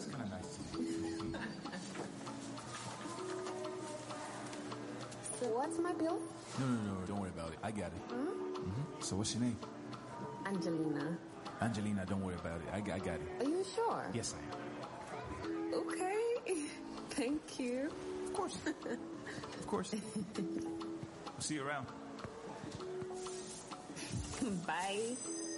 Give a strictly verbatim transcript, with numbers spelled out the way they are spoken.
that's kind of nice. So what's my bill? No, no, no, don't worry about it. I got it. Hmm? Mm-hmm. So what's your name? Angelina. Angelina, don't worry about it. I, I got it. Are you sure? Yes, I am. Okay. Thank you. Of course. Of course. We'll see you around. Bye.